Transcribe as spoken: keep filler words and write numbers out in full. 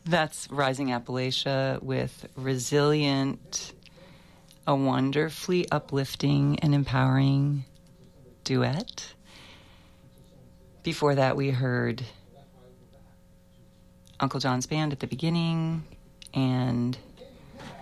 That's Rising Appalachia with Resilient, a wonderfully uplifting and empowering duet. Before that, we heard Uncle John's Band at the beginning, and